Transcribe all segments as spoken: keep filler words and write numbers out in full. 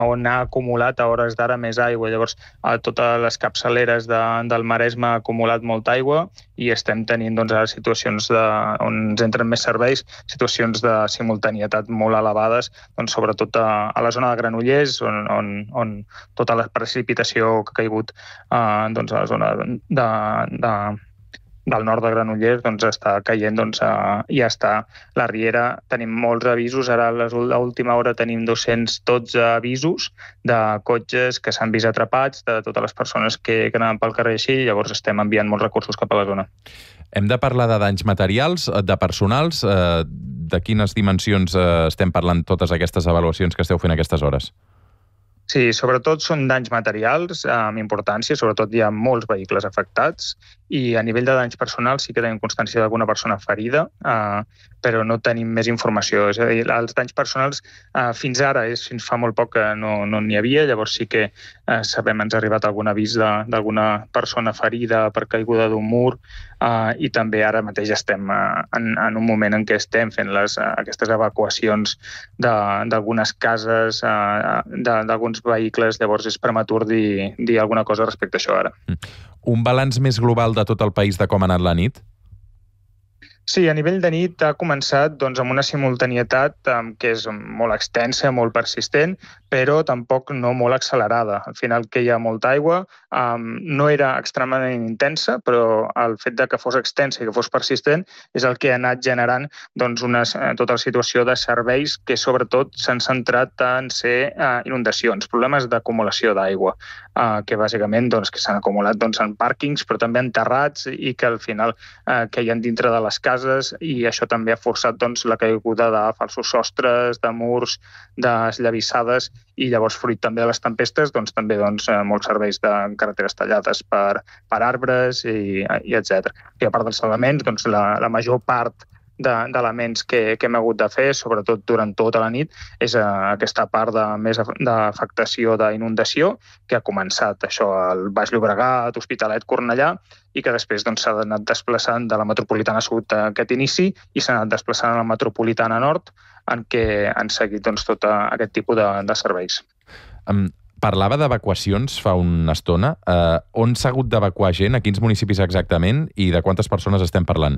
on ha acumulat a hores d'ara més aigua. Llavors, a totes les capçaleres de, del Maresme ha acumulat molta aigua i estem tenint doncs, ara situacions de, on ens entren més serveis, situacions de simultanietat molt elevades, doncs, sobretot a, a la zona de Granollers, on, on, on tota la precipitació que ha caigut eh, doncs, a la zona de, de del nord de Granollers doncs, està caient, doncs, uh, ja està la riera. Tenim molts avisos, ara a l'última hora tenim dos-cents dotze avisos de cotxes que s'han vist atrapats, de totes les persones que, que anaven pel carrer així, llavors estem enviant molts recursos cap a la zona. Hem de parlar de danys materials, de personals, eh, de quines dimensions eh, estem parlant totes aquestes avaluacions que esteu fent a aquestes hores? Sí, sobretot són danys materials amb importància, sobretot hi ha molts vehicles afectats i a nivell de danys personals sí que tenim constància d'alguna persona ferida, eh, però no tenim més informació. És a dir, els danys personals eh, fins ara, és, fins fa molt poc que no n'hi no havia, llavors sí que eh, sabem, ens ha arribat algun avís d'alguna persona ferida per caiguda d'un mur eh, i també ara mateix estem eh, en, en un moment en què estem fent les, eh, aquestes evacuacions d'algunes cases, eh, d'alguns vehicles, llavors és prematur dir, dir alguna cosa respecte a això ara. Un balanç més global de tot el país de com ha anat la nit? Sí, a nivell de nit ha començat doncs, amb una simultanietat um, que és molt extensa, molt persistent, però tampoc no molt accelerada. Al final que hi ha molta aigua, um, no era extremadament intensa, però el fet de que fos extensa i que fos persistent és el que ha anat generant doncs, una, tota la situació de serveis que sobretot s'han centrat en ser uh, inundacions, problemes d'acumulació d'aigua, uh, que bàsicament doncs, que s'han acumulat doncs, en pàrquings, però també en terrats i que al final uh, queien dintre de les cases i això també ha forçat doncs, la caiguda de falsos sostres, de murs, d'esllavissades i llavors, fruit també de les tempestes, doncs, també doncs, molts serveis de carreteres tallades per, per arbres i, i etcètera. I a part dels elements, doncs, la, la major part d'elements que, que hem hagut de fer, sobretot durant tota la nit, és uh, aquesta part de més d'afectació d'inundació, que ha començat això al Baix Llobregat, Hospitalet, Cornellà, i que després doncs, s'ha anat desplaçant de la metropolitana sud a aquest inici i s'ha anat desplaçant a la metropolitana nord, en què han seguit doncs, tot aquest tipus de, de serveis. Um... Parlava d'evacuacions fa una estona. Uh, on s'ha hagut d'evacuar gent? A quins municipis exactament? I de quantes persones estem parlant?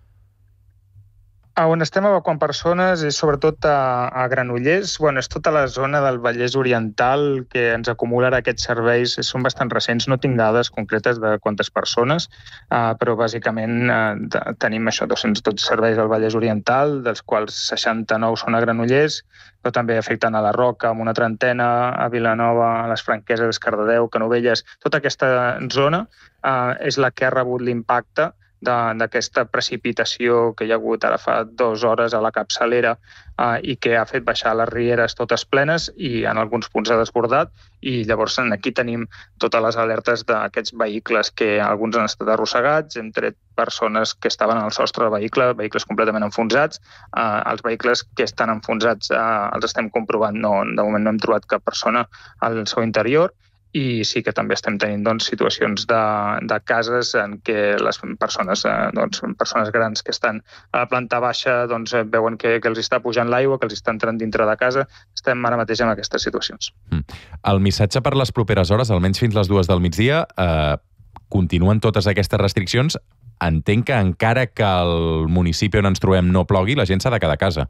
On estem evacuant persones és sobretot a, a Granollers. Bueno, és tota la zona del Vallès Oriental que ens acumula aquests serveis. Són bastant recents, no tinc dades concretes de quantes persones, uh, però bàsicament uh, tenim això, dos-cents dotze serveis al Vallès Oriental, dels quals seixanta-nou són a Granollers, però també afecten a la Roca, amb una trentena, a Vilanova, a les Franqueses, Cardedeu, Canovelles. Tota aquesta zona uh, és la que ha rebut l'impacte d'aquesta precipitació que hi ha hagut ara fa dues hores a la capçalera eh, i que ha fet baixar les rieres totes plenes i en alguns punts ha desbordat i llavors aquí tenim totes les alertes d'aquests vehicles que alguns han estat arrossegats, hem tret persones que estaven al sostre del vehicle, vehicles completament enfonsats. Eh, els vehicles que estan enfonsats eh, els estem comprovant, no, de moment no hem trobat cap persona al seu interior. I sí que també estem tenint doncs, situacions de, de cases en què les persones, eh, doncs, persones grans que estan a la planta baixa doncs, veuen que, que els està pujant l'aigua, que els està entrant dintre de casa. Estem ara mateix en aquestes situacions. Mm. El missatge per les properes hores, almenys fins les dues del migdia, eh, continuen totes aquestes restriccions. Entenc que encara que el municipi on ens trobem no plogui, la gent s'ha de quedar a casa.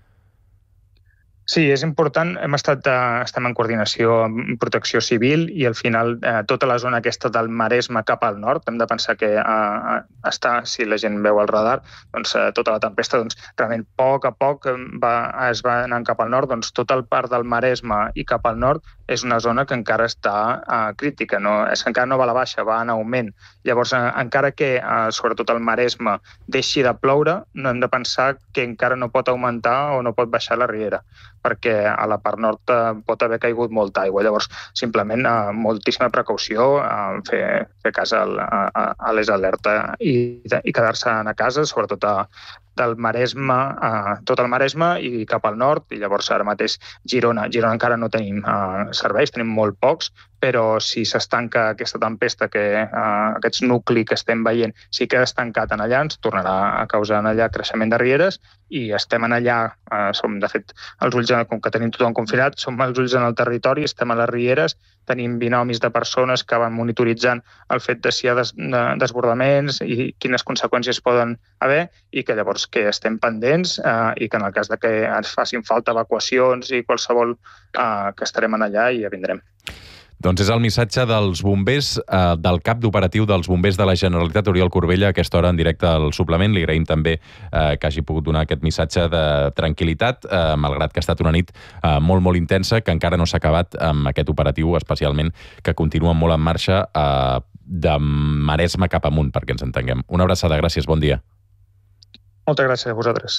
Sí, és important. Hem estat, eh, estem en coordinació amb Protecció Civil i al final eh, tota la zona aquesta del Maresme cap al nord, hem de pensar que eh, està, si la gent veu el radar, doncs eh, tota la tempesta, doncs realment a poc a poc va, es va anant cap al nord, doncs tota el part del Maresme i cap al nord és una zona que encara està eh, crítica, no? És que encara no va a la baixa, va en augment. Llavors, eh, encara que, eh, sobretot el Maresme, deixi de ploure, no hem de pensar que encara no pot augmentar o no pot baixar la riera, perquè a la part nord eh, pot haver caigut molta aigua. Llavors, simplement, eh, moltíssima precaució, eh, fer, fer cas a, a, a les alertes i, i quedar-se a casa, sobretot a, del Maresme, eh, tot el Maresme i cap al nord, i llavors ara mateix Girona. Girona encara no tenim eh, serveis, tenim molt pocs, però si s'estanca aquesta tempesta, que eh, aquests nucli que estem veient, si queda estancat en allà, ens tornarà a causar en allà creixement de rieres i estem en allà, eh, som de fet els ulls com que tenim tothom confinat, som els ulls en el territori, estem a les rieres, tenim binomis de persones que van monitoritzant el fet de si hi ha des, de, desbordaments i quines conseqüències poden haver, i que llavors que estem pendents eh, i que en el cas de que ens facin falta evacuacions i qualsevol, eh, que estarem allà i ja vindrem. Doncs és el missatge dels bombers, eh, del cap d'operatiu dels bombers de la Generalitat, Oriol Corbella, a aquesta hora en directe al suplement. Li agraïm també eh, que hagi pogut donar aquest missatge de tranquil·litat, eh, malgrat que ha estat una nit eh, molt, molt intensa, que encara no s'ha acabat amb aquest operatiu, especialment que continua molt en marxa eh, de Maresme cap amunt, perquè ens entenguem. Una abraçada, gràcies, bon dia. Moltes gràcies a vosaltres.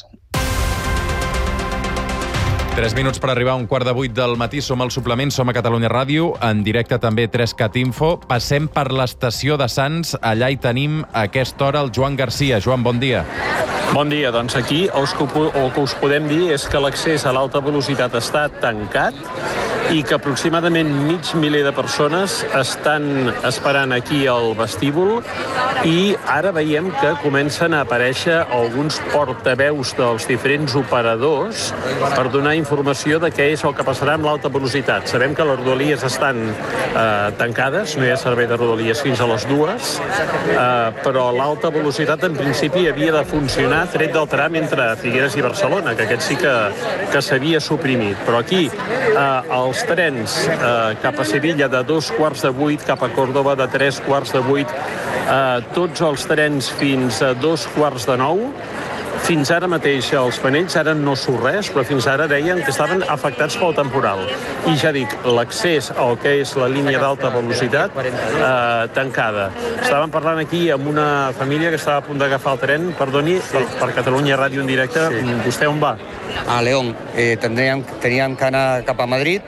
Tres minuts per arribar a un quart de vuit del matí. Som al suplement, som a Catalunya Ràdio, en directe també tres cat info. Passem per l'estació de Sants. Allà hi tenim a aquesta hora el Joan Garcia. Joan, bon dia. Bon dia. Doncs aquí el que us podem dir és que l'accés a l'alta velocitat està tancat i que aproximadament mig miler de persones estan esperant aquí al vestíbul, i ara veiem que comencen a aparèixer alguns portaveus dels diferents operadors per donar informació de què és el que passarà amb l'alta velocitat. Sabem que les rodalies estan eh, tancades, no hi ha servei de rodalies fins a les dues, eh, però l'alta velocitat en principi havia de funcionar tret del tram entre Figueres i Barcelona, que aquest sí que, que s'havia suprimit. Però aquí eh, els trens eh, cap a Sevilla de dos quarts de vuit, cap a Córdoba de tres quarts de vuit, eh, tots els trens fins a dos quarts de nou. Fins ara mateix els panells, ara no surt res, però fins ara deien que estaven afectats pel temporal. I ja dic, l'accés al que és la línia d'alta velocitat eh, tancada. Estàvem parlant aquí amb una família que estava a punt d'agafar el tren, perdoni, per, per Catalunya Ràdio en directe. Sí. Vostè on va? A León. Eh, tendríem, teníem que anar cap a Madrid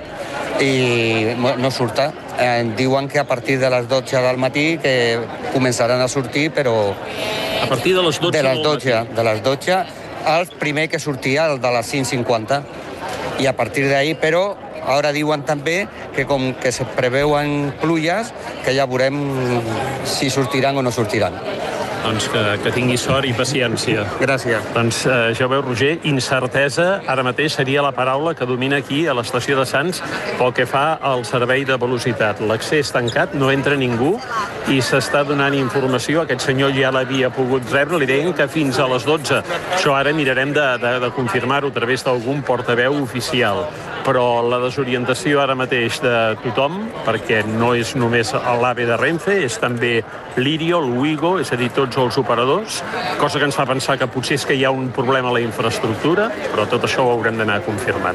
i no, no surta. Eh, diuen que a partir de les dotze del matí que començaran a sortir, però... A partir de les dotze, de les dotze, de les dotze, el primer que sortia, el de les cinc cinquanta, i a partir d'ahir, però ara diuen també que com que se preveuen pluges, que ja veurem si sortiran o no sortiran. Doncs que, que tingui sort i paciència. Gràcies. Doncs eh, ja veu, Roger, incertesa ara mateix seria la paraula que domina aquí a l'estació de Sants pel que fa al servei de velocitat. L'accés tancat, no entra ningú i s'està donant informació. Aquest senyor ja l'havia pogut rebre, li deien que fins a les dotze. Això ara mirarem de, de, de confirmar-ho a través d'algun portaveu oficial. Però la desorientació ara mateix de tothom, perquè no és només l'AVE de Renfe, és també l'Irio, l'Uigo, és a dir, tots els operadors, cosa que ens fa pensar que potser és que hi ha un problema a la infraestructura, però tot això ho haurem d'anar confirmant.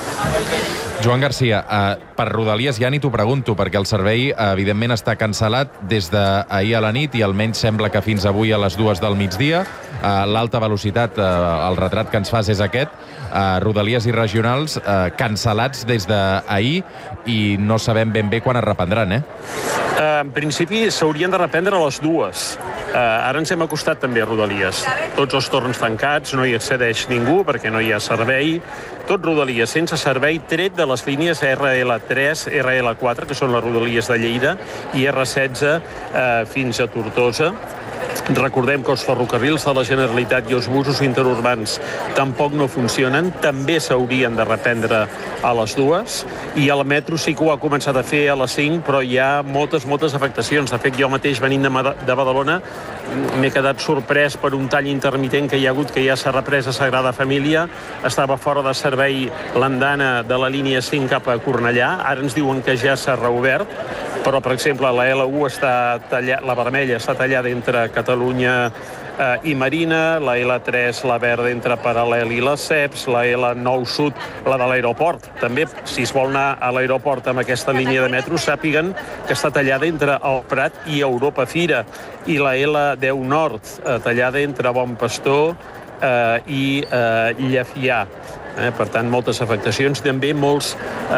Joan Garcia, eh, per Rodalies ja ni t'ho pregunto, perquè el servei eh, evidentment està cancel·lat des d'ahir a la nit i almenys sembla que fins avui a les dues del migdia. Eh, l'alta velocitat, eh, el retrat que ens fas és aquest. Eh, Rodalies i regionals eh, cancel·lats des d'ahir i no sabem ben bé quan es reprendran, eh? Uh, en principi s'haurien de reprendre a les dues. Uh, ara ens hem acostat també a Rodalies. Tots els torns tancats, no hi accedeix ningú perquè no hi ha servei. Tot Rodalies sense servei, tret de les línies erre ele tres, erre ele quatre, que són les Rodalies de Lleida, i erre setze uh, fins a Tortosa. Recordem que els ferrocarrils de la Generalitat i els busos interurbans tampoc no funcionen, també s'haurien de reprendre a les dues, i el metro sí que ho ha començat a fer a les cinc, però hi ha moltes, moltes afectacions. De fet, jo mateix venint de Badalona m'he quedat sorprès per un tall intermitent que hi ha hagut, que ja s'ha reprès a Sagrada Família. Estava fora de servei l'andana de la línia cinc cap a Cornellà, ara ens diuen que ja s'ha reobert, però, per exemple, la ele u està tallada, la vermella està tallada entre Catalunya eh, i Marina, la ele tres, la verda entre Paral·lel i les C E Ps, la ele nou Sud, la de l'aeroport. També, si es vol anar a l'aeroport amb aquesta línia de metro, sàpiguen que està tallada entre el Prat i Europa Fira, i la ele deu Nord, eh, tallada entre Bon Pastor eh, i eh, Llefià. Eh, per tant, moltes afectacions, també molts,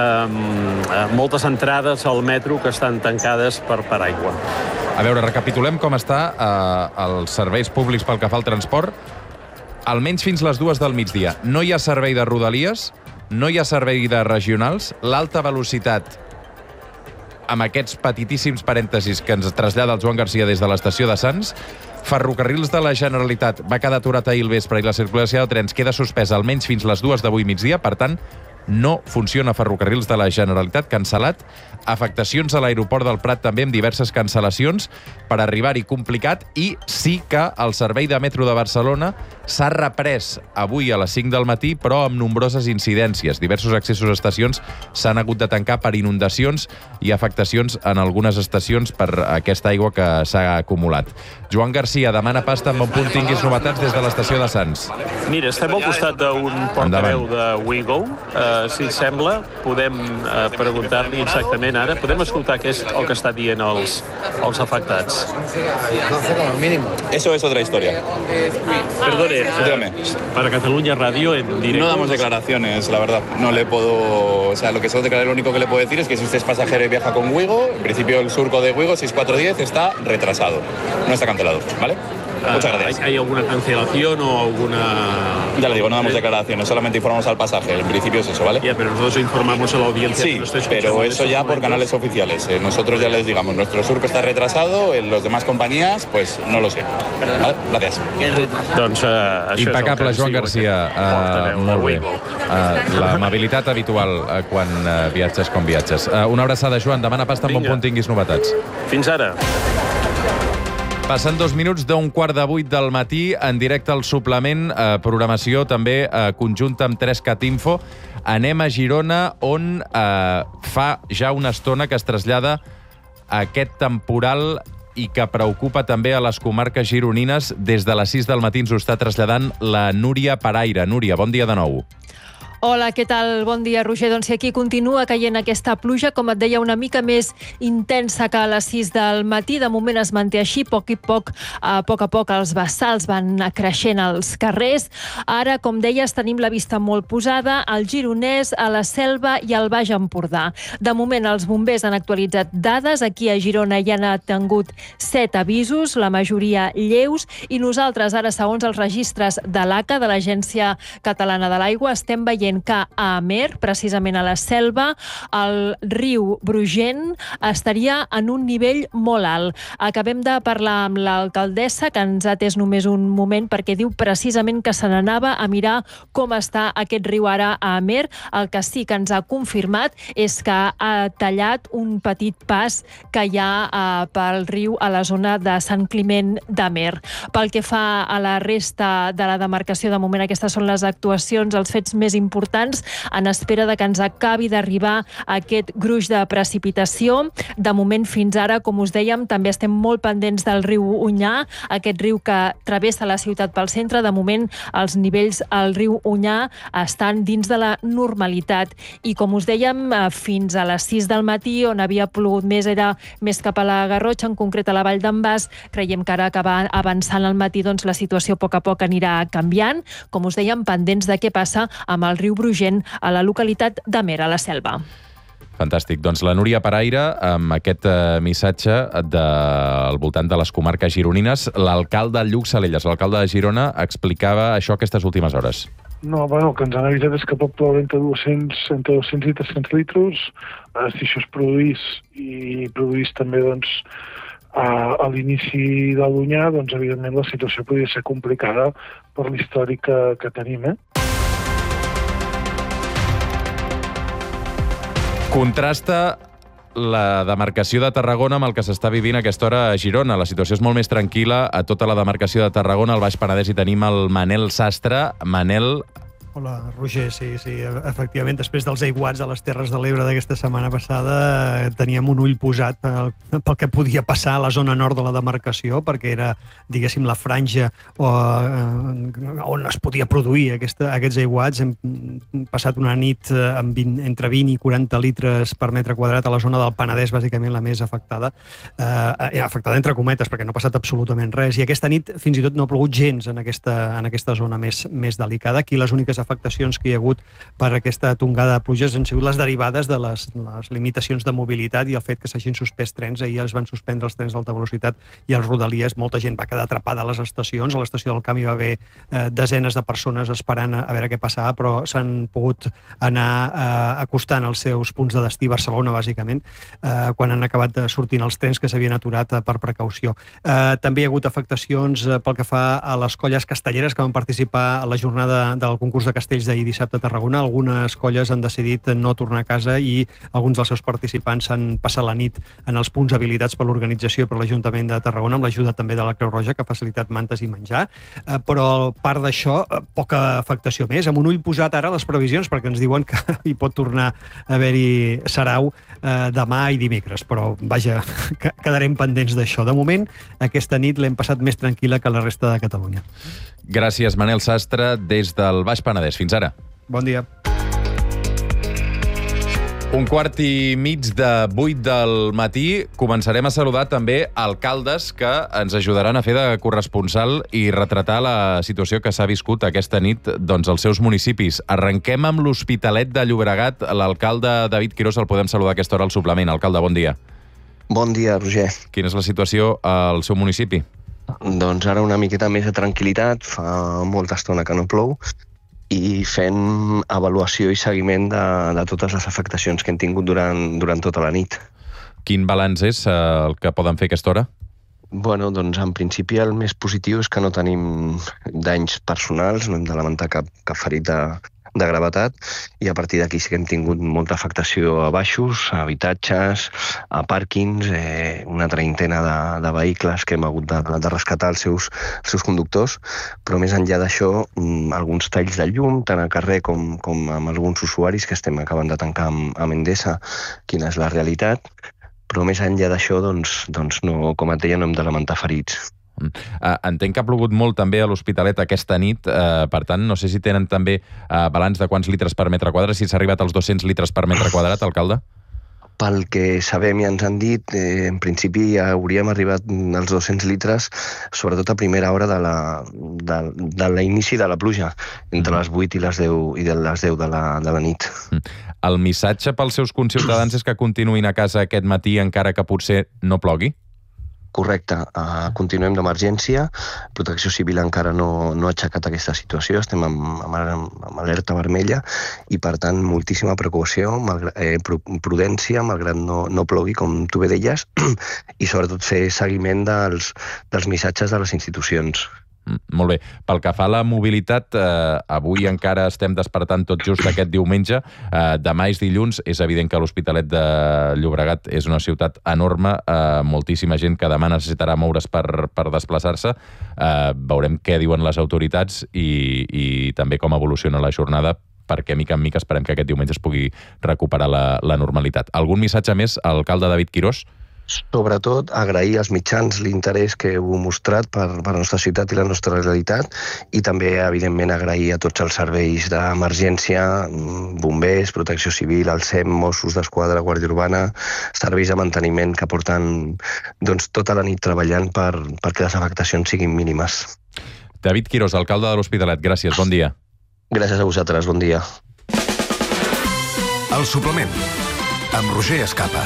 eh, moltes entrades al metro que estan tancades per, per aigua. A veure, recapitulem com està eh, els serveis públics pel que fa al transport. Almenys fins les dues del migdia. No hi ha servei de Rodalies, no hi ha servei de regionals, l'alta velocitat, amb aquests petitíssims parèntesis que ens trasllada el Joan Garcia des de l'estació de Sants. Ferrocarrils de la Generalitat va quedar aturat ahir al vespre i la circulació de trens queda suspesa almenys fins les dues d'avui migdia. Per tant, no funciona. Ferrocarrils de la Generalitat, cancel·lat. Afectacions a l'aeroport del Prat també amb diverses cancel·lacions. Per arribar-hi complicat, i sí que el servei de metro de Barcelona s'ha reprès avui a les cinc del matí, però amb nombroses incidències. Diversos accessos a estacions s'han hagut de tancar per inundacions i afectacions en algunes estacions per aquesta aigua que s'ha acumulat. Joan Garcia demana pasta amb un punt, tinguis novetats des de l'estació de Sants. Mira, estem al costat d'un portaveu de WeGo. Uh, si et sembla, podem uh, preguntar-li exactament ara. Podem escoltar què és el que està dient els, els afectats. Eso es otra historia. Perdone, Dígame. para Cataluña Radio en directo. No damos declaraciones, la verdad. No le puedo... O sea, lo que solo declarar, lo único que le puedo decir es que si usted es pasajero y viaja con WeGo, en principio el surco de WeGo seis cuatro diez está retrasado. No está cancelado, ¿vale? Muchas gracias. ¿Hay alguna cancelación o alguna...? Ya le digo, no damos declaraciones, solamente informamos al pasaje. En principio es eso, ¿vale? Ya, pero nosotros informamos a la audiencia. Sí, pero eso ya por canales oficiales. Eh, nosotros ya les digamos, nuestro surco está retrasado, en los demás compañías, pues no lo sé. ¿Vale? Gracias. Doncs, uh, Impecable, Joan Garcia. Uh, molt bé. Uh, L'amabilitat habitual uh, quan uh, viatges com viatges. Uh, una abraçada, Joan. Demana pasta amb bon punt, tinguis novetats. Fins ara. Passen dos minuts d'un quart de vuit del matí, en directe al suplement, eh, programació també eh, conjunta amb tres cat info. Anem a Girona, on eh, fa ja una estona que es trasllada aquest temporal i que preocupa també a les comarques gironines. Des de les sis del matí ens ho està traslladant la Núria Paraire. Núria, bon dia de nou. Hola, què tal? Bon dia, Roger. Doncs si aquí continua caient aquesta pluja, com et deia, una mica més intensa que a les sis del matí. De moment es manté així, poc i poc, a poc a poc els vessals van creixent als carrers. Ara, com deies, tenim la vista molt posada al Gironès, a la Selva i al Baix Empordà. De moment, els bombers han actualitzat dades. Aquí a Girona hi han tingut set avisos, la majoria lleus, i nosaltres ara, segons els registres de l'A C A, de l'Agència Catalana de l'Aigua, estem veient que a Amer, precisament a la Selva, el riu Brugent estaria en un nivell molt alt. Acabem de parlar amb l'alcaldessa, que ens ha atès només un moment, perquè diu precisament que se n'anava a mirar com està aquest riu ara a Amer. El que sí que ens ha confirmat és que ha tallat un petit pas que hi ha eh, pel riu a la zona de Sant Climent d'Amer. Pel que fa a la resta de la demarcació, de moment aquestes són les actuacions, els fets més importants importants en espera de que ens acabi d'arribar aquest gruix de precipitació. De moment, fins ara, com us dèiem, també estem molt pendents del riu Onyar, aquest riu que travessa la ciutat pel centre. De moment, els nivells al riu Onyar estan dins de la normalitat. I com us dèiem, fins a les sis del matí, on havia plogut més era més cap a la Garrotxa, en concret a la Vall d'en Bas. Creiem que ara que va avançant al matí, doncs la situació a poc a poc anirà canviant. Com us dèiem, pendents de què passa amb el riu Brugent a la localitat d'Amer, a la Selva. Fantàstic. Doncs la Núria Paraire, amb aquest eh, missatge de, al voltant de les comarques gironines. L'alcalde Lluc Salelles, l'alcalde de Girona, explicava això aquestes últimes hores. No, bueno, el que ens han avisat és que pot ploure entre dos-cents, entre dos-cents i tres-cents litres. Eh, si això es produís i produís també, doncs, a, a l'inici de l'Onyar, doncs, evidentment, la situació podria ser complicada per l'històric que, que tenim, eh? Contrasta la demarcació de Tarragona amb el que s'està vivint a aquesta hora a Girona. La situació és molt més tranquil·la a tota la demarcació de Tarragona. Al Baix Penedès hi tenim el Manel Sastre. Manel... Hola, Roger, sí, sí, efectivament, després dels aiguats a les Terres de l'Ebre d'aquesta setmana passada teníem un ull posat pel, pel que podia passar a la zona nord de la demarcació, perquè era, diguéssim, la franja on, on es podia produir aquesta, aquests aiguats. Hem passat una nit amb vint, entre vint i quaranta litres per metre quadrat a la zona del Penedès, bàsicament la més afectada, eh, afectada entre cometes, perquè no ha passat absolutament res, i aquesta nit fins i tot no ha plogut gens en aquesta, en aquesta zona més, més delicada. Aquí les úniques afectacions que hi ha hagut per aquesta tongada de pluges han sigut les derivades de les, les limitacions de mobilitat i el fet que s'hagin suspès trens. Ahir es van suspendre els trens d'alta velocitat i els rodalies. Molta gent va quedar atrapada a les estacions. A l'estació del Camp hi va haver eh, desenes de persones esperant a, a veure què passava, però s'han pogut anar eh, acostant als seus punts de destí, Barcelona, bàsicament, eh, quan han acabat sortint els trens que s'havien aturat eh, per precaució. Eh, també hi ha hagut afectacions eh, pel que fa a les colles castelleres que van participar a la jornada del concurs de de castells d'ahir dissabte a Tarragona. Algunes colles han decidit no tornar a casa i alguns dels seus participants han passat la nit en els punts habilitats per l'organització per l'Ajuntament de Tarragona, amb l'ajuda també de la Creu Roja, que ha facilitat mantes i menjar. Eh, però, a part d'això, eh, poca afectació més. Amb un ull posat ara a les previsions, perquè ens diuen que hi pot tornar a haver-hi sarau eh, demà i dimecres. Però, vaja, quedarem pendents d'això. De moment, aquesta nit l'hem passat més tranquil·la que la resta de Catalunya. Gràcies, Manel Sastre, des del Baix Penedès. Fins ara. Bon dia. Un quart i mig de vuit del matí. Començarem a saludar també alcaldes que ens ajudaran a fer de corresponsal i retratar la situació que s'ha viscut aquesta nit doncs, als seus municipis. Arrenquem amb l'Hospitalet de Llobregat. L'alcalde David Quirós el podem saludar a aquesta hora al suplement. Alcalde, bon dia. Bon dia, Roger. Quina és la situació al seu municipi? Doncs ara una miqueta més de tranquil·litat, fa molta estona que no plou, i fent avaluació i seguiment de, de totes les afectacions que hem tingut durant, durant tota la nit. Quin balanç és el que poden fer a aquesta hora? Bueno, doncs en principi el més positiu és que no tenim danys personals, no hem de lamentar cap, cap ferit de, de gravetat, i a partir d'aquí sí que hem tingut molta afectació a baixos, a habitatges, a pàrquings, eh, una treintena de, de vehicles que hem hagut de, de rescatar els seus, els seus conductors, però més enllà d'això, alguns talls de llum, tant al carrer com, com amb alguns usuaris que estem acabant de tancar amb, amb Endesa, quina és la realitat, però més enllà d'això, doncs, doncs no, com et deia, no hem de lamentar ferits. Uh, entenc que ha plogut molt també a l'Hospitalet aquesta nit, uh, per tant, no sé si tenen també uh, balanç de quants litres per metre quadrat, si s'ha arribat als dos-cents litres per metre quadrat, alcalde? Pel que sabem i ens han dit, eh, en principi ja hauríem arribat als dos-cents litres, sobretot a primera hora de la, de, de l'inici de la pluja, entre les vuit i les deu, i de les deu de la, de la nit. El missatge pels seus conciutadans és que continuïn a casa aquest matí encara que potser no plogui? Correcte. Uh, continuem d'emergència. Protecció Civil encara no, no ha aixecat aquesta situació. Estem amb, amb, amb alerta vermella i, per tant, moltíssima preocupació, malgrat, eh, prudència, malgrat no, no plogui, com tu bé deies, i sobretot fer seguiment dels, dels missatges de les institucions. Molt bé. Pel que fa a la mobilitat, eh, avui encara estem despertant tot just aquest diumenge. Eh, demà és dilluns. És evident que l'Hospitalet de Llobregat és una ciutat enorme, eh, moltíssima gent que demà necessitarà moure's per, per desplaçar-se. Eh, veurem què diuen les autoritats i, i també com evoluciona la jornada, perquè mica en mica esperem que aquest diumenge es pugui recuperar la, la normalitat. Algun missatge més, alcalde David Quirós? Sobretot agrair als mitjans l'interès que heu mostrat per, per la nostra ciutat i la nostra realitat, i també, evidentment, agrair a tots els serveis d'emergència, bombers, protecció civil, el S E M, Mossos d'Esquadra, Guàrdia Urbana, serveis de manteniment que porten doncs, tota la nit treballant per, perquè les afectacions siguin mínimes. David Quirós, alcalde de l'Hospitalet, gràcies, bon dia. Gràcies a vosaltres, bon dia. El suplement, amb Roger Escapa.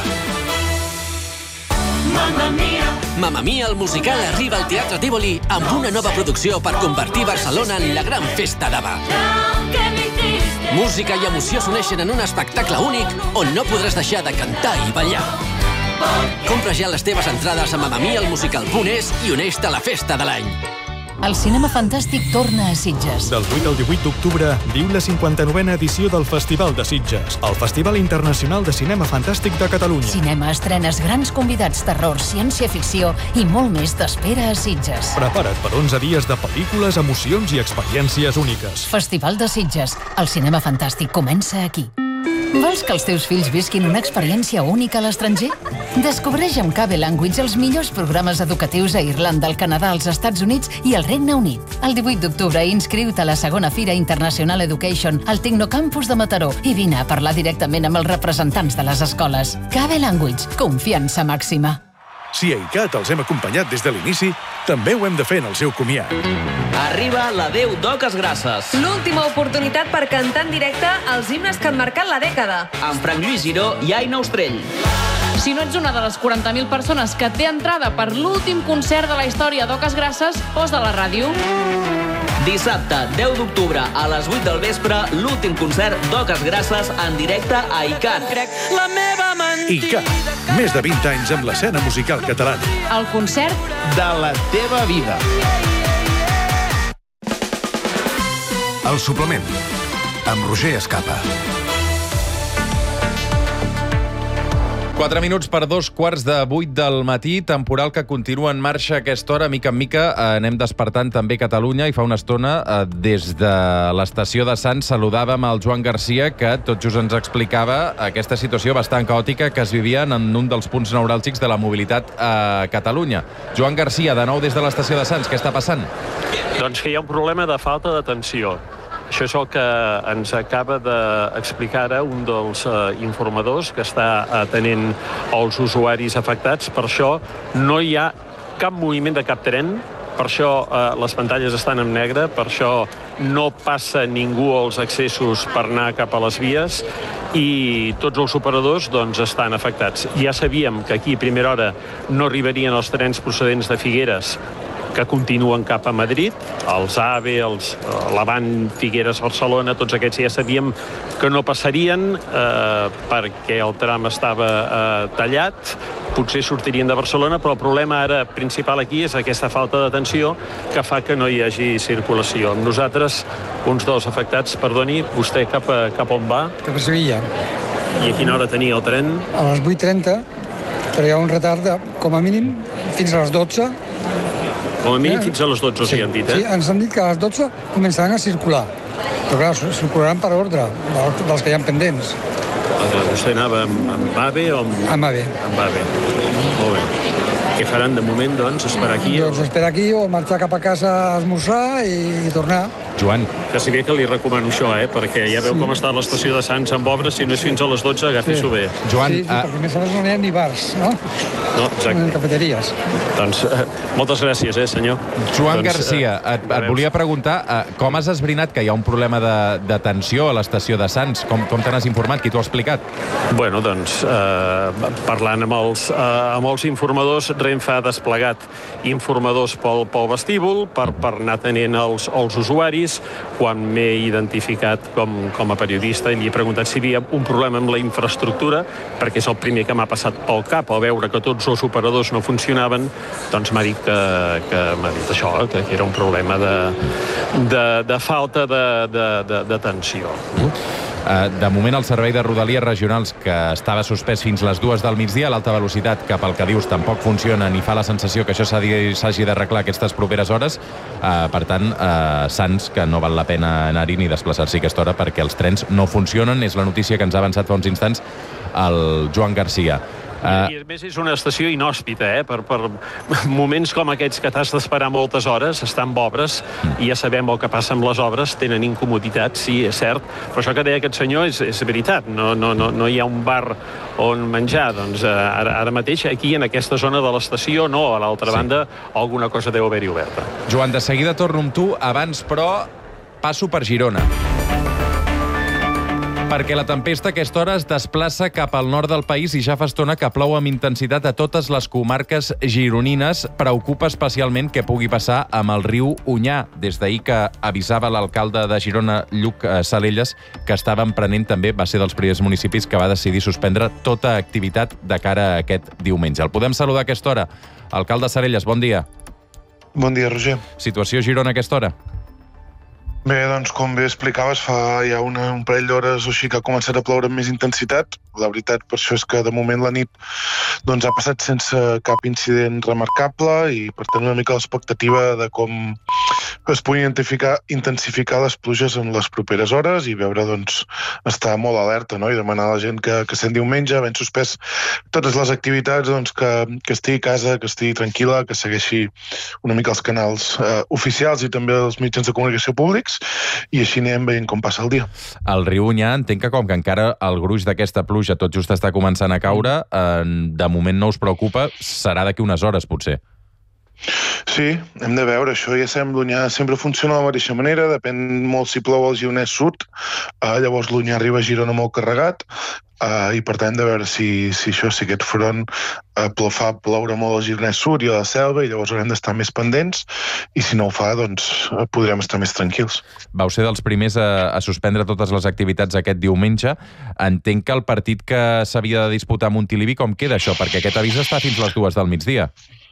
Mamma Mia! Mamma Mia, el musical, arriba al Teatre Tívoli amb una nova producció per convertir Barcelona en la gran festa d'Ava. Música i emoció s'uneixen en un espectacle únic on no podràs deixar de cantar i ballar. Compra ja les teves entrades a mamma mia el musical punt es i uneix-te a la festa de l'any. El cinema fantàstic torna a Sitges. Del vuit al divuit d'octubre viu la cinquanta-novena edició del Festival de Sitges, el Festival Internacional de Cinema Fantàstic de Catalunya. Cinema, estrenes, grans convidats, terror, ciència-ficció i molt més t'espera a Sitges. Prepara't per onze dies de pel·lícules, emocions i experiències úniques. Festival de Sitges. El cinema fantàstic comença aquí. Vols que els teus fills visquin una experiència única a l'estranger? Descobreix amb Cable Language els millors programes educatius a Irlanda, al Canadà, als Estats Units i al Regne Unit. El divuit d'octubre inscriu-te a la segona Fira International Education al Tecnocampus de Mataró i vine a parlar directament amb els representants de les escoles. Cable Language, confiança màxima. Si a ICAT els hem acompanyat des de l'inici, també ho hem de fer en el seu comiat. Arriba la Déu d'Oques Grasses. L'última oportunitat per cantar en directe els himnes que han marcat la dècada. Amb Frank Lluís Giró i Aina Ostrell. Si no ets una de les quaranta mil persones que té entrada per l'últim concert de la història d'Oques Grasses, posa la ràdio. Dissabte, deu d'octubre, a les vuit del vespre, l'últim concert d'Oques Grasses en directe a ICAT. La meva mentida... ICAT, més de vint anys amb l'escena musical catalana. El concert de la teva vida. El suplement. amb Roger Escapa. Quatre minuts per dos quarts de vuit del matí, temporal que continua en marxa a aquesta hora. Mica en mica eh, anem despertant també Catalunya i fa una estona eh, des de l'estació de Sants saludàvem el Joan Garcia, que tot just ens explicava aquesta situació bastant caòtica que es vivia en un dels punts neuràlgics de la mobilitat a Catalunya. Joan Garcia, de nou des de l'estació de Sants, què està passant? Doncs que hi ha un problema de falta d'atenció. Això és el que ens acaba d'explicar ara un dels uh, informadors que està atenent els usuaris afectats. Per això no hi ha cap moviment de cap tren, per això uh, les pantalles estan en negre, per això no passa ningú als accessos per anar cap a les vies i tots els operadors doncs, estan afectats. Ja sabíem que aquí a primera hora no arribarien els trens procedents de Figueres que continuen cap a Madrid, els AVE, els l'Avant, Figueres, Barcelona, tots aquests ja sabíem que no passarien eh, perquè el tram estava eh, tallat, potser sortirien de Barcelona, però el problema ara principal aquí és aquesta falta d'atenció que fa que no hi hagi circulació. Amb nosaltres, uns dels afectats, perdoni, vostè cap a, cap on va? Cap a Sevilla. I a quina hora tenia el tren? A les vuit trenta, però hi ha un retard de, com a mínim fins a les dotze. Com a mínim fins a les dotze, sí, han dit, eh? Sí, ens han dit que a les dotze començaran a circular. Però clar, circularan per ordre, dels que hi ha pendents. Vostè anava amb, amb AVE o amb... Amb AVE. Amb AVE. Molt bé. Què faran de moment, doncs? Esperar aquí? Doncs o... esperar aquí o marxar cap a casa a esmorzar i tornar. Joan. Que si bé que li recomano això, eh? Perquè ja veu sí. com està l'estació de Sants amb obres, si no és fins a les dotze, agafi-s'ho sí. bé. Joan, sí, sí, perquè més a més no hi ha ni bars, no? No, exacte. Ni cafeteries. Doncs eh, moltes gràcies, eh, senyor. Joan doncs, Garcia, eh, et, et volia preguntar eh, com has esbrinat que hi ha un problema de, de tensió a l'estació de Sants? Com, com te n'has informat? Qui t'ho ha explicat? Bueno, doncs, eh, parlant amb els, eh, amb els informadors, Renfe ha desplegat informadors pel, pel vestíbul per, per anar tenint els, els usuaris. Quan m'he identificat com, com a periodista i li he preguntat si hi havia un problema amb la infraestructura, perquè és el primer que m'ha passat pel cap, al veure que tots els operadors no funcionaven, doncs m'ha dit que, que m'ha dit això, que era un problema de, de, de falta de, de, de, de tensió. De moment, el servei de Rodalies regionals, que estava suspès fins les dues del migdia, l'alta velocitat, que pel que dius tampoc funciona ni fa la sensació que això s'hagi d'arreglar aquestes properes hores. Per tant, Sants, que no val la pena anar-hi ni desplaçar-s'hi aquesta hora perquè els trens no funcionen. És la notícia que ens ha avançat fa uns instants el Joan Garcia. Uh... I a més és una estació inhòspita, eh? Per, per moments com aquests que t'has d'esperar moltes hores, estan obres, mm. i ja sabem el que passa amb les obres, tenen incomoditat, sí, és cert, però això que deia aquest senyor és, és veritat, no, no, no, no hi ha un bar on menjar, doncs uh, ara, ara mateix aquí en aquesta zona de l'estació no, a l'altra sí. banda alguna cosa deu haver-hi oberta. Joan, de seguida torno amb tu, abans però passo per Girona. Perquè la tempesta a aquesta hora es desplaça cap al nord del país i ja fa estona que plou amb intensitat a totes les comarques gironines. Preocupa especialment què pugui passar amb el riu Onyar. Des d'ahir que avisava l'alcalde de Girona, Lluc Salelles, que estava emprenent també, va ser dels primers municipis que va decidir suspendre tota activitat de cara a aquest diumenge. El podem saludar a aquesta hora. Alcalde Salelles, bon dia. Bon dia, Roger. Situació a Girona a aquesta hora? Bé, doncs, com bé explicaves, fa ja una, un parell d'hores o així que ha començat a ploure amb més intensitat. La veritat, per això és que de moment la nit doncs, ha passat sense cap incident remarcable i, per tant, una mica l'expectativa de com es pugui intensificar, intensificar les pluges en les properes hores i veure, doncs, estar molt alerta, no? I demanar a la gent que, que sent diumenge, ben suspès totes les activitats, doncs, que, que estigui a casa, que estigui tranquil·la, que segueixi una mica els canals eh, oficials i també els mitjans de comunicació públics, i així anem veient com passa el dia. El riu Onyar, entenc que com que encara el gruix d'aquesta pluja tot just està començant a caure, eh, de moment no us preocupa, serà d'aquí unes hores, potser. Sí, hem de veure, això ja sabem, l'Onyar sempre funciona de la mateixa manera, depèn molt si plou al Gironès Sud, eh, llavors l'Onyar arriba a Girona molt carregat, Uh, i per tant hem de veure si, si això, si aquest front uh, plou, fa ploure molt al Gironès Sud i a la Selva, i llavors haurem d'estar més pendents, i si no ho fa, doncs uh, podrem estar més tranquils. Vau ser dels primers a, a suspendre totes les activitats aquest diumenge. Entenc que el partit que s'havia de disputar a Montilivi, com queda això? Perquè aquest avís està fins les dues del migdia.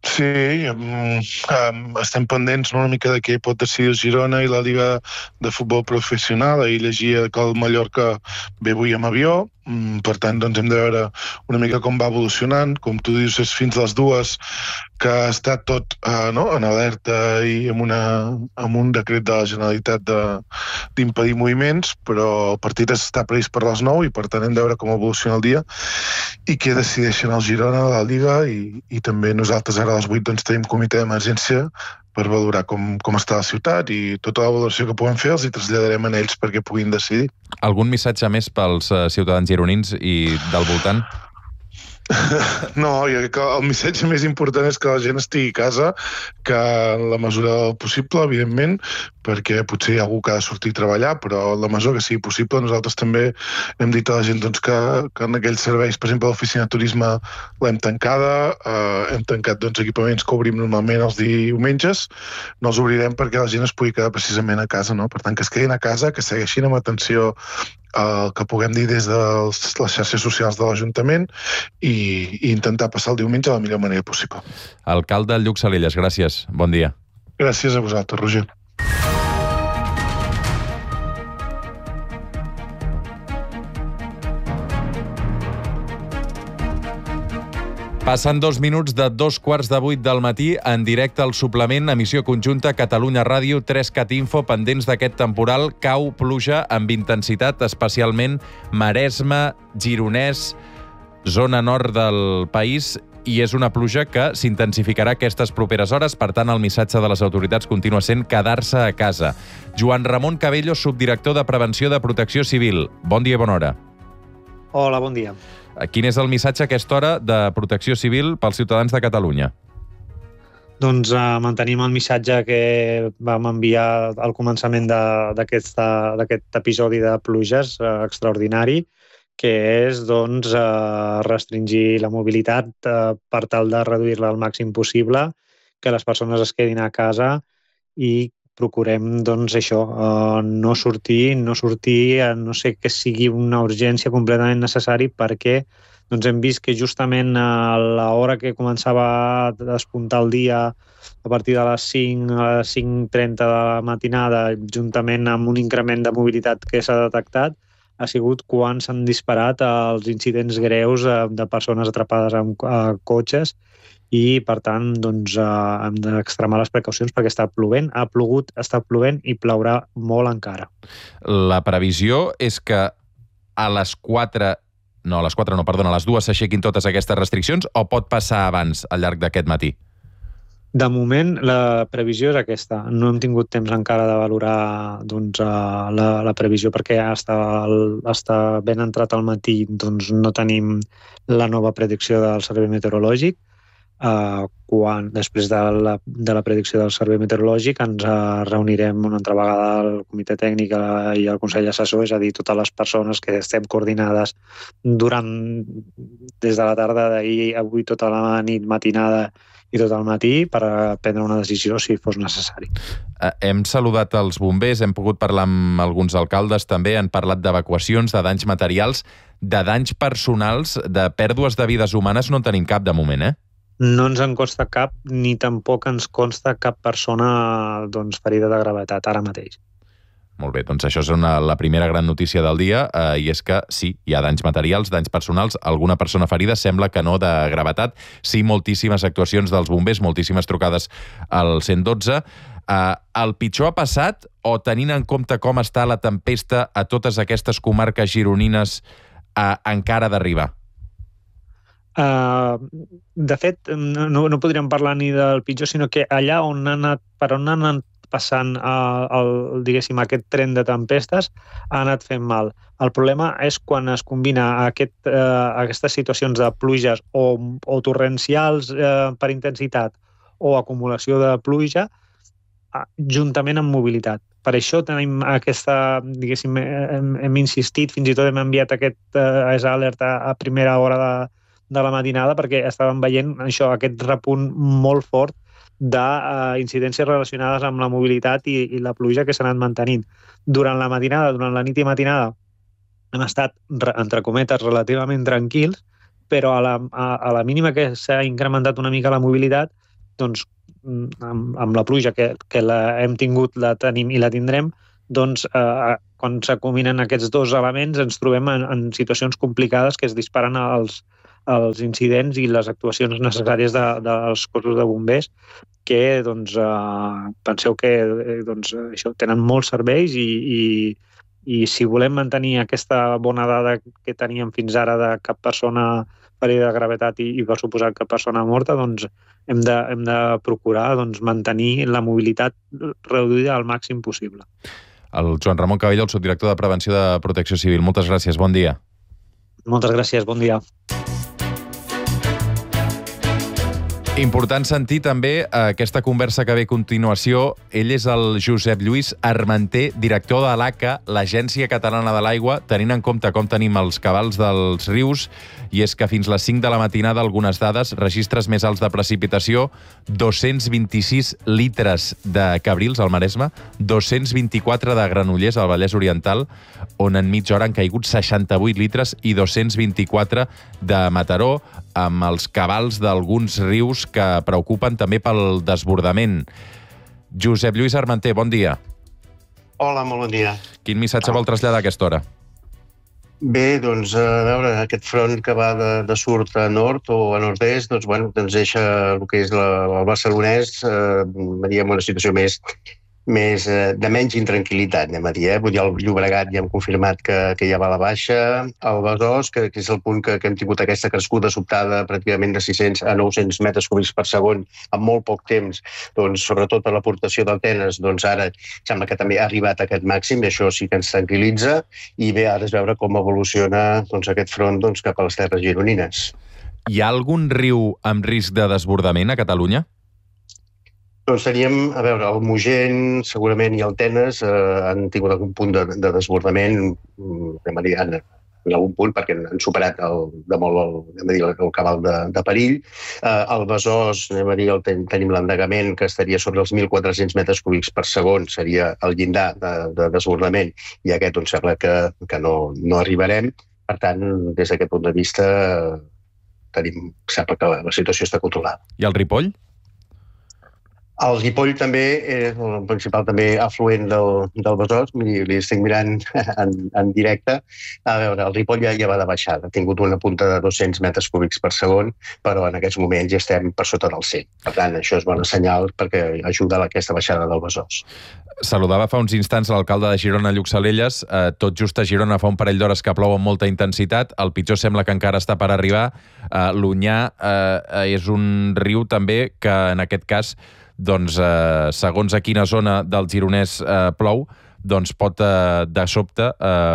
Sí, um, um, estem pendents una mica de què pot decidir el Girona i la Lliga de Futbol Professional. Ahir llegia que el Mallorca ve avui amb avió, um, per tant doncs hem de veure una mica com va evolucionant. Com tu dius, és fins les dues que ha estat tot uh, no? en alerta i amb, una, amb un decret de la Generalitat d'impedir moviments, però el partit està previst per les nou i per tant hem de veure com evoluciona el dia i què decideixen el Girona, la Lliga i, i també nosaltres ara a les vuit doncs, tenim comitè d'emergència per valorar com, com està la ciutat i tota la valoració que puguem fer els hi traslladarem a ells perquè puguin decidir. Algun missatge més pels uh, ciutadans gironins i del voltant? No, jo crec que el missatge més important és que la gent estigui a casa, que en la mesura del possible, evidentment, perquè potser hi ha algú que ha de sortir a treballar, però en la mesura que sigui possible nosaltres també hem dit a la gent doncs, que, que en aquells serveis, per exemple, l'oficina de turisme l'hem tancada, eh, hem tancat doncs, equipaments que obrim normalment els diumenges, no els obrirem perquè la gent es pugui quedar precisament a casa, no? Per tant, que es quedin a casa, que segueixin amb atenció el que puguem dir des de les xarxes socials de l'Ajuntament i, i intentar passar el diumenge de la millor manera possible. Alcalde Lluc Salelles, gràcies. Bon dia. Gràcies a vosaltres, Roger. Passen dos minuts de dos quarts de vuit del matí en directe al suplement, emissió conjunta Catalunya Ràdio, tres cat Info, pendents d'aquest temporal. Cau pluja amb intensitat, especialment Maresme, Gironès, zona nord del país, i és una pluja que s'intensificarà aquestes properes hores. Per tant, el missatge de les autoritats continua sent quedar-se a casa. Joan Ramon Cabello, subdirector de Prevenció de Protecció Civil. Bon dia i bona hora. Hola, bon dia. Quin és el missatge a aquesta hora de Protecció Civil pels ciutadans de Catalunya? Doncs uh, mantenim el missatge que vam enviar al començament d'aquest episodi de pluges uh, extraordinari, que és doncs, uh, restringir la mobilitat uh, per tal de reduir-la al màxim possible, que les persones es quedin a casa i procurem doncs, això, uh, no sortir, no sortir, a no sé que sigui una urgència completament necessari perquè doncs, hem vist que justament a l'hora que començava a despuntar el dia a partir de les cinc, a les cinc trenta de la matinada, juntament amb un increment de mobilitat que s'ha detectat, ha sigut quan s'han disparat els incidents greus de persones atrapades en cotxes i, per tant, doncs, hem d'extremar les precaucions perquè està plovent, ha plogut, està plovent i plourà molt encara. La previsió és que a les quatre, no, a les quatre no, perdona, a les dues s'aixequin totes aquestes restriccions o pot passar abans al llarg d'aquest matí? De moment, la previsió és aquesta. No hem tingut temps encara de valorar doncs, la, la previsió perquè està, està ben entrat al matí, doncs no tenim la nova predicció del Servei Meteorològic. Uh, quan, després de la, de la predicció del Servei Meteorològic ens uh, reunirem una altra vegada al comitè tècnic i al Consell Assessor, és a dir, totes les persones que estem coordinades durant des de la tarda d'ahir, avui tota la nit, matinada i tot el matí per prendre una decisió si fos necessari. Uh, hem saludat els bombers, hem pogut parlar amb alguns alcaldes també, han parlat d'evacuacions, de danys materials, de danys personals, de pèrdues de vides humanes no en tenim cap de moment, eh? No ens en consta cap, ni tampoc ens consta cap persona doncs, ferida de gravetat ara mateix. Molt bé, doncs això és una, la primera gran notícia del dia, eh, i és que sí, hi ha danys materials, danys personals, alguna persona ferida, sembla que no de gravetat, sí moltíssimes actuacions dels bombers, moltíssimes trucades al cent dotze. Eh, el pitjor ha passat o tenint en compte com està la tempesta a totes aquestes comarques gironines eh, encara d'arribar? Uh, de fet, no, no podríem parlar ni del pitjor, sinó que allà on han anat, per on han anat passant uh, el, diguéssim, aquest tren de tempestes ha anat fent mal. El problema és quan es combina aquest, uh, aquestes situacions de pluges o, o torrencials uh, per intensitat o acumulació de pluja uh, juntament amb mobilitat. Per això tenim aquesta, diguéssim, hem, hem insistit, fins i tot hem enviat aquest uh, alerta a primera hora de de la matinada perquè estàvem veient això, aquest repunt molt fort d'incidències relacionades amb la mobilitat i, i la pluja que s'ha anat mantenint. Durant la matinada, durant la nit i matinada, hem estat, entre cometes, relativament tranquils, però a la, a, a la mínima que s'ha incrementat una mica la mobilitat, doncs, amb, amb la pluja que, que la hem tingut, la tenim i la tindrem, doncs eh, quan s'acombinen aquests dos elements ens trobem en, en situacions complicades que es disparen als, als incidents i les actuacions necessàries de, dels cossos de bombers que, doncs, eh, penseu que eh, doncs, això, tenen molts serveis i, i, i si volem mantenir aquesta bona dada que teníem fins ara de cap persona ferida de gravetat i, i per suposar cap persona morta, doncs hem de, hem de procurar doncs, mantenir la mobilitat reduïda al màxim possible. El Joan Ramon Cabello, el subdirector de Prevenció de Protecció Civil. Moltes gràcies, bon dia. Moltes gràcies, bon dia. Important sentir també aquesta conversa que ve a continuació. Ell és el Josep Lluís Armanter, director de l'A C A, l'Agència Catalana de l'Aigua, tenint en compte com tenim els cabals dels rius, i és que fins les cinc de la matinada, algunes dades, registres més alts de precipitació, dos-cents vint-i-sis litres de Cabrils, al Maresme, dos-cents vint-i-quatre de Granollers, al Vallès Oriental, on en mitja hora han caigut seixanta-vuit litres, i dos-cents vint-i-quatre de Mataró, amb els cabals d'alguns rius que preocupen també pel desbordament. Josep Lluís Armanter, bon dia. Hola, molt bon dia. Quin missatge vol traslladar a aquesta hora? Bé, doncs, a veure, aquest front que va de, de sud a nord o a nord-est, doncs, bueno, ens deixa el que és la, el barcelonès, eh, diríem, una situació més, més eh, de menys intranquil·litat, anem a dir, eh? Vull dir, el Llobregat ja hem confirmat que, que ja va a la baixa, el Besòs, que, que és el punt que, que hem tingut aquesta crescuda sobtada pràcticament de sis-cents a nou-cents metres cúbics per segon en molt poc temps, doncs, sobretot per l'aportació d'Altenes, doncs ara sembla que també ha arribat a aquest màxim, i això sí que ens tranquil·litza, i bé, ara és veure com evoluciona doncs, aquest front doncs, cap a les terres gironines. Hi ha algun riu amb risc de desbordament a Catalunya? Doncs teníem, a veure, el Mogent, segurament, i el Tenes eh, han tingut algun punt de, de desbordament, anem a dir, en, en algun punt, perquè han superat el, de molt el, anem a dir, el cabal de, de perill. Eh, el Besòs, anem a dir, el ten, tenim l'endegament, que estaria sobre els mil quatre-cents metres cúbics per segon, seria el llindar de, de desbordament, i aquest doncs, sembla que, que no, no arribarem. Per tant, des d'aquest punt de vista, tenim, sembla que la situació està controlada. I el Ripoll? El Ripoll també és el principal també afluent del, del Besòs, li estic mirant en, en directe. A veure, el Ripoll ja, ja va de baixada, ha tingut una punta de dos-cents metres cúbics per segon, però en aquests moments ja estem per sota del cent. Per tant, això és bona senyal perquè ajuda a aquesta baixada del Besòs. Saludava fa uns instants l'alcalde de Girona, Lluc Salelles. Eh, tot just a Girona fa un parell d'hores que plou amb molta intensitat. El pitjor sembla que encara està per arribar. Eh, L'Onyar eh, és un riu també que, en aquest cas, doncs, eh, segons a quina zona del Gironès eh, plou, doncs pot, eh, de sobte,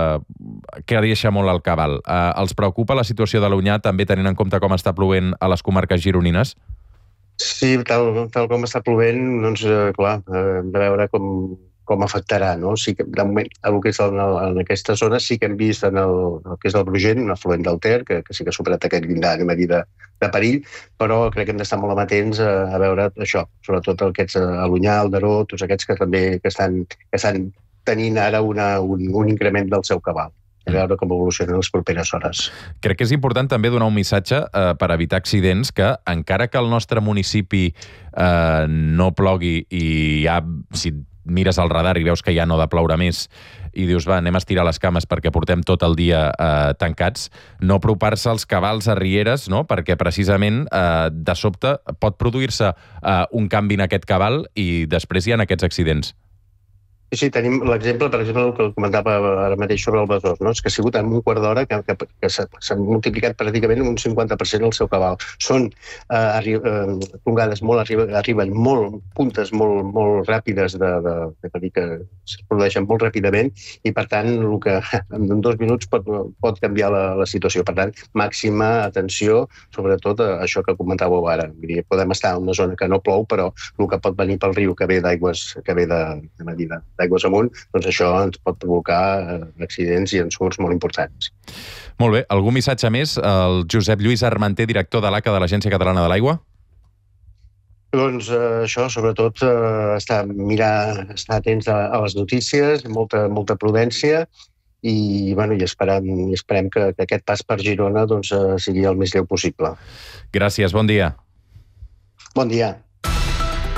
eh, que deixa molt al cabal. Eh, els preocupa la situació de l'Onyar, també tenint en compte com està plovent a les comarques gironines? Sí, tal, tal com està plovent, doncs, eh, clar, eh, hem de veure com, com afectarà, no? Sí que, de moment, el que és en, el, en aquesta zona sí que hem vist en el, el que és el Brugent, un afluent del Ter, que, que sí que ha superat aquest llindar, anem a dir, de, de perill, però crec que hem d'estar molt amatents a, a veure això, sobretot aquests a l'Onyar, el Daró, tots aquests que també que estan, que estan tenint ara una, un, un increment del seu cabal. A veure com evolucionen les properes hores. Crec que és important també donar un missatge eh, per evitar accidents, que encara que el nostre municipi eh, no plogui i ja, si mires al radar i veus que ja no ha de ploure més i dius, va, anem a estirar les cames perquè portem tot el dia eh, tancats, no apropar-se als cabals a rieres, no? Perquè precisament eh, de sobte pot produir-se eh, un canvi en aquest cabal i després hi ha aquests accidents. Sí, tenim l'exemple, per exemple, el que comentava ara mateix sobre el Besòs, no? És que ha sigut en un quart d'hora que, que, que s'ha multiplicat pràcticament un cinquanta per cent el seu cabal. Són eh, eh, tongades molt, arriben, arriben molt, puntes molt, molt ràpides de, de, de dir que es produeixen molt ràpidament i, per tant, el que en dos minuts pot, pot canviar la, la situació. Per tant, màxima atenció, sobretot a això que comentàveu ara. Podem estar en una zona que no plou, però el que pot venir pel riu que ve d'aigües, que ve de, de, de d'aigües amunt, doncs això ens pot provocar accidents i ensurts molt importants. Molt bé. Algun missatge més? El Josep Lluís Armanter, director de l'A C A de l'Agència Catalana de l'Aigua? Doncs eh, això, sobretot, eh, estar, mirar, estar atents a, a les notícies, molta, molta prudència i, bueno, i esperem, i esperem que, que aquest pas per Girona doncs, eh, sigui el més lleu possible. Gràcies, bon dia. Bon dia.